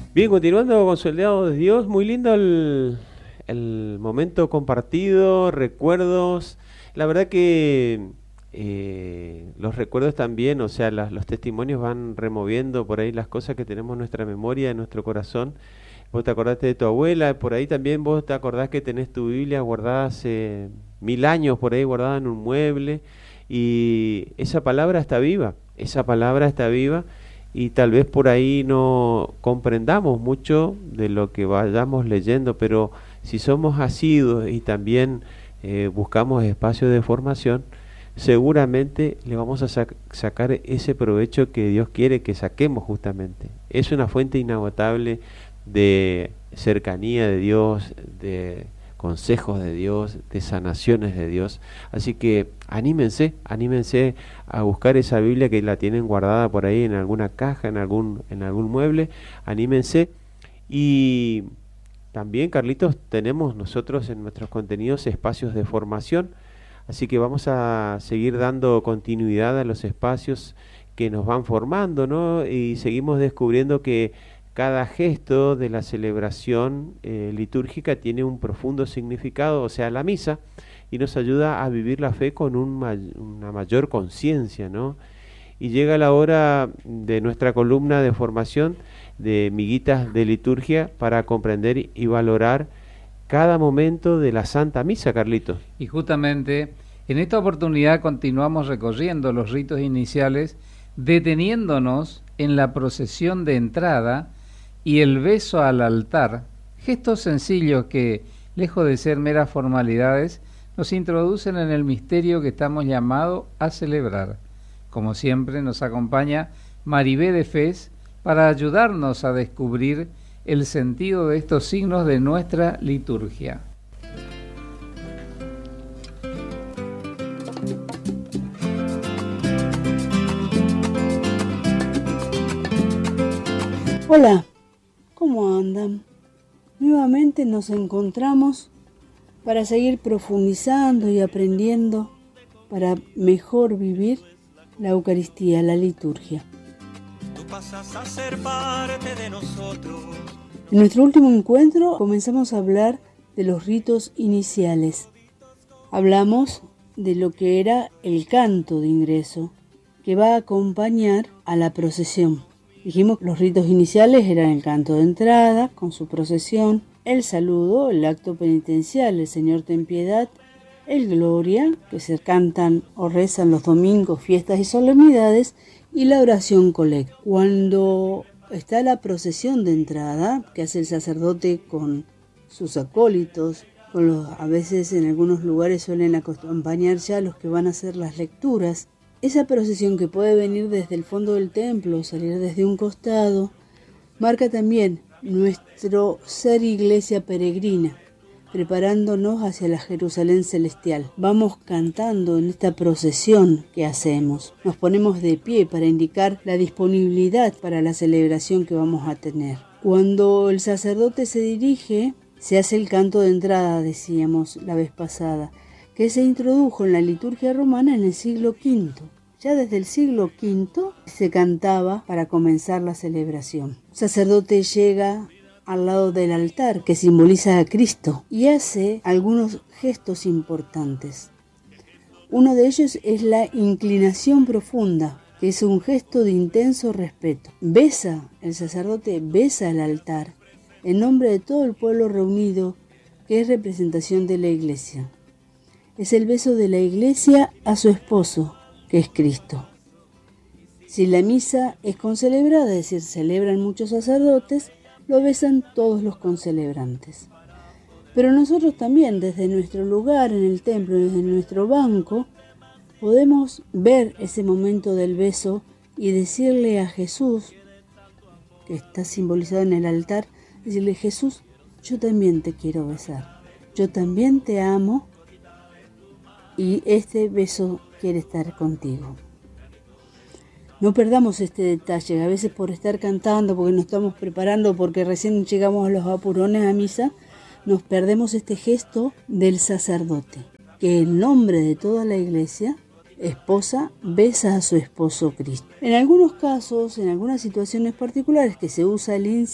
Bien, continuando con Soldados de Dios, muy lindo el momento compartido, recuerdos. La verdad que los recuerdos también, o sea, los testimonios van removiendo por ahí las cosas que tenemos en nuestra memoria, en nuestro corazón. Vos te acordaste de tu abuela, por ahí también vos te acordás que tenés tu Biblia guardada hace 1000 años, por ahí guardada en un mueble, y esa palabra está viva, esa palabra está viva, y tal vez por ahí no comprendamos mucho de lo que vayamos leyendo, pero si somos asiduos y también buscamos espacios de formación, seguramente le vamos a sacar ese provecho que Dios quiere que saquemos justamente. Es una fuente inagotable de cercanía de Dios, de consejos de Dios, de sanaciones de Dios. Así que anímense a buscar esa Biblia que la tienen guardada por ahí en alguna caja, en algún mueble. Anímense. Y también, Carlitos, tenemos nosotros en nuestros contenidos espacios de formación. Así que vamos a seguir dando continuidad a los espacios que nos van formando, ¿no? Y seguimos descubriendo que cada gesto de la celebración litúrgica tiene un profundo significado, o sea, la misa, y nos ayuda a vivir la fe con una mayor conciencia, ¿no? Y llega la hora de nuestra columna de formación de miguitas de liturgia para comprender y valorar cada momento de la Santa Misa, Carlitos. Y justamente en esta oportunidad continuamos recorriendo los ritos iniciales, deteniéndonos en la procesión de entrada y el beso al altar, gestos sencillos que, lejos de ser meras formalidades, nos introducen en el misterio que estamos llamados a celebrar. Como siempre nos acompaña Maribé de Fez para ayudarnos a descubrir el sentido de estos signos de nuestra liturgia. Hola, ¿cómo andan? Nuevamente nos encontramos para seguir profundizando y aprendiendo para mejor vivir la Eucaristía, la liturgia. Tú pasas a ser parte de nosotros. En nuestro último encuentro comenzamos a hablar de los ritos iniciales. Hablamos de lo que era el canto de ingreso, que va a acompañar a la procesión. Dijimos que los ritos iniciales eran el canto de entrada, con su procesión, el saludo, el acto penitencial, el Señor ten piedad, el Gloria, que se cantan o rezan los domingos, fiestas y solemnidades, y la oración colecta. Cuando está la procesión de entrada, que hace el sacerdote con sus acólitos, a veces en algunos lugares suelen acompañar ya los que van a hacer las lecturas. Esa procesión, que puede venir desde el fondo del templo o salir desde un costado, marca también nuestro ser iglesia peregrina, preparándonos hacia la Jerusalén celestial. Vamos cantando en esta procesión que hacemos. Nos ponemos de pie para indicar la disponibilidad para la celebración que vamos a tener. Cuando el sacerdote se dirige, se hace el canto de entrada, decíamos la vez pasada, que se introdujo en la liturgia romana en el siglo V. Ya desde el siglo V se cantaba para comenzar la celebración. El sacerdote llega al lado del altar, que simboliza a Cristo, y hace algunos gestos importantes. Uno de ellos es la inclinación profunda, que es un gesto de intenso respeto. El sacerdote besa el altar en nombre de todo el pueblo reunido, que es representación de la Iglesia. Es el beso de la Iglesia a su esposo, que es Cristo. Si la misa es concelebrada, es decir, celebran muchos sacerdotes, lo besan todos los concelebrantes. Pero nosotros también, desde nuestro lugar en el templo, desde nuestro banco, podemos ver ese momento del beso y decirle a Jesús, que está simbolizado en el altar, decirle: Jesús, yo también te quiero besar, yo también te amo, y este beso quiere estar contigo. No perdamos este detalle. A veces, por estar cantando, porque nos estamos preparando, porque recién llegamos a los apurones a misa, nos perdemos este gesto del sacerdote, que en nombre de toda la Iglesia, esposa, besa a su esposo Cristo. En algunos casos, en algunas situaciones particulares que se usa el incienso,